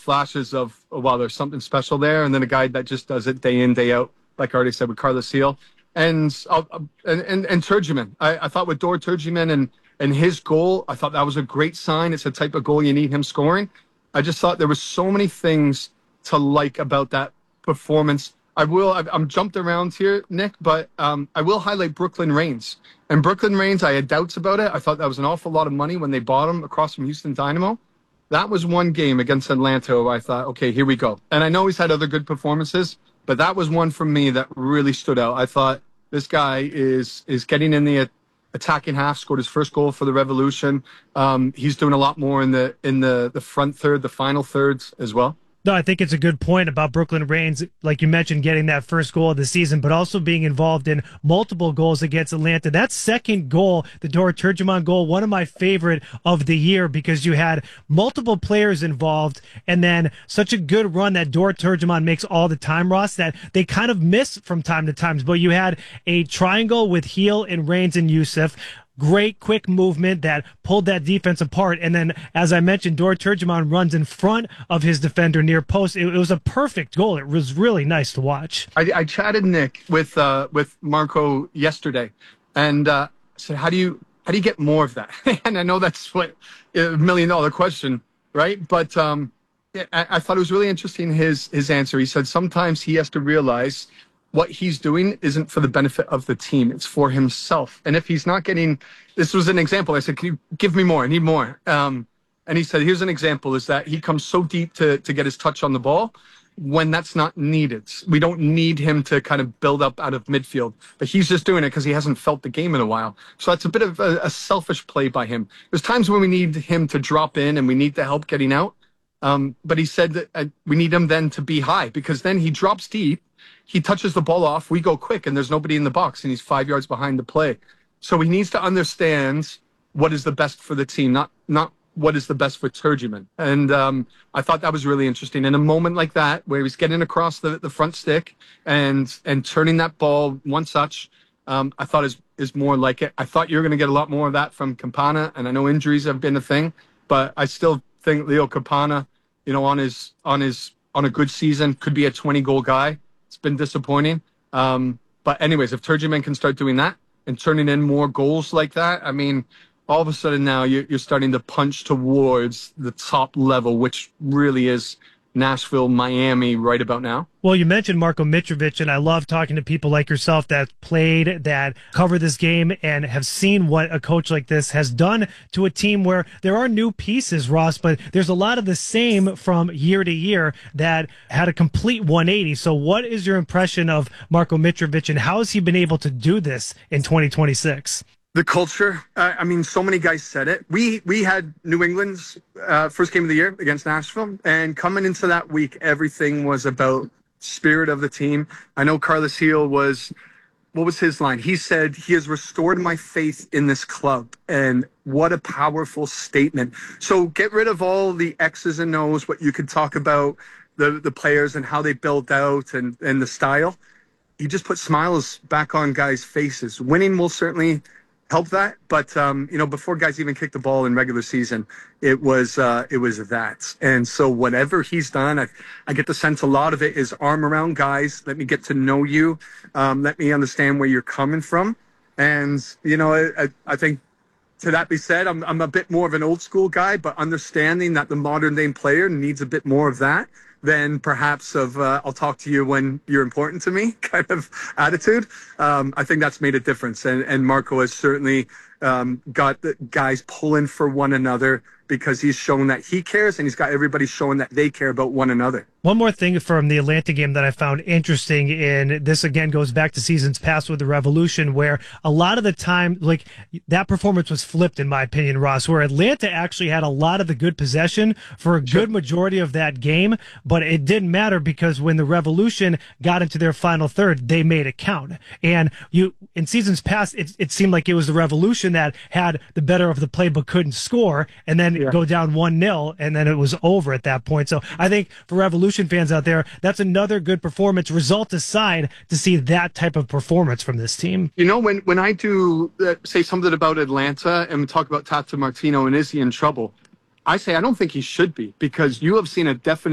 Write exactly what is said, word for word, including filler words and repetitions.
flashes of, oh, wow, there's something special there, and then a guy that just does it day in, day out, like I already said with Carlos Seal. And uh, and and, and Turgeman. I, I thought with Dor Turgeman and, and his goal, I thought that was a great sign. It's the type of goal you need him scoring. I just thought there was so many things to like about that performance. I will, I'm jumped around here, Nick, but um, I will highlight Brooklyn Raines. And Brooklyn Raines, I had doubts about it. I thought that was an awful lot of money when they bought him across from Houston Dynamo. That was one game against Atlanta where I thought, okay, here we go. And I know he's had other good performances, but that was one for me that really stood out. I thought this guy is is getting in the attacking half, scored his first goal for the Revolution. Um, he's doing a lot more in the in the, the front third, the final thirds as well. No, I think it's a good point about Brooklyn Raines, like you mentioned, getting that first goal of the season, but also being involved in multiple goals against Atlanta. That second goal, the Dor Turgeman goal, one of my favorite of the year because you had multiple players involved and then such a good run that Dor Turgeman makes all the time, Ross, that they kind of miss from time to time. But you had a triangle with Heel and Raines and Yusuf. Great quick movement that pulled that defense apart. And then, as I mentioned, Dor Turgeman runs in front of his defender near post. It, it was a perfect goal. It was really nice to watch. I, I chatted, Nick, with uh, with Marco yesterday, and uh, said, how do you how do you get more of that? And I know that's what a million dollar question, right? But um, I, I thought it was really interesting, his his answer. He said sometimes he has to realize what he's doing isn't for the benefit of the team. It's for himself. And if he's not getting, this was an example. I said, can you give me more? I need more. Um, and he said, here's an example, is that he comes so deep to, to get his touch on the ball when that's not needed. We don't need him to kind of build up out of midfield, but he's just doing it because he hasn't felt the game in a while. So that's a bit of a, a selfish play by him. There's times when we need him to drop in and we need the help getting out. Um, but he said that uh, we need him then to be high because then he drops deep. He touches the ball off, we go quick, and there's nobody in the box, and he's five yards behind the play. So he needs to understand what is the best for the team, not not what is the best for Turgeman. And um, I thought that was really interesting. In a moment like that, where he's getting across the, the front stick and and turning that ball one touch, um, I thought is is more like it. I thought you were going to get a lot more of that from Campana, and I know injuries have been a thing, but I still think Leo Campana, you know, on his on his on a good season, could be a twenty goal guy. It's been disappointing. Um, but anyways, if Turgeman can start doing that and turning in more goals like that, I mean, all of a sudden now you're, you're starting to punch towards the top level, which really is Nashville, Miami right about now. Well, you mentioned Marko Mitrovic, and I love talking to people like yourself that played, that cover this game, and have seen what a coach like this has done to a team where there are new pieces, Ross, but there's a lot of the same from year to year that had a complete one eighty. So what is your impression of Marko Mitrovic, and how has he been able to do this in twenty twenty-six? The culture, uh, I mean, so many guys said it. We we had New England's uh, first game of the year against Nashville, and coming into that week, everything was about spirit of the team. I know Carlos Heel was, what was his line? He said, he has restored my faith in this club, and what a powerful statement. So get rid of all the X's and O's, what you could talk about, the, the players and how they built out and, and the style. You just put smiles back on guys' faces. Winning will certainly help that, but um, you know, before guys even kicked the ball in regular season, it was uh, it was that. And so whatever he's done, I, I get the sense a lot of it is arm around guys. Let me get to know you. Um, let me understand where you're coming from. And you know, I, I think to that be said, I'm I'm a bit more of an old school guy, but understanding that the modern day player needs a bit more of that than perhaps of uh, I'll talk to you when you're important to me kind of attitude. Um, I think that's made a difference. And, and Marko has certainly um, got the guys pulling for one another because he's shown that he cares, and he's got everybody showing that they care about one another. One more thing from the Atlanta game that I found interesting, and this again goes back to seasons past with the Revolution, where a lot of the time, like, that performance was flipped, in my opinion, Ross, where Atlanta actually had a lot of the good possession for a good sure. majority of that game, but it didn't matter because when the Revolution got into their final third, they made it count. And you, in seasons past, it, it seemed like it was the Revolution that had the better of the play but couldn't score, and then yeah. go down one nil, and then it was over at that point. So I think for Revolution fans out there, that's another good performance, result aside, to see that type of performance from this team. You know, when, when I do uh, say something about Atlanta and we talk about Tata Martino and is he in trouble, I say I don't think he should be, because you have seen a definite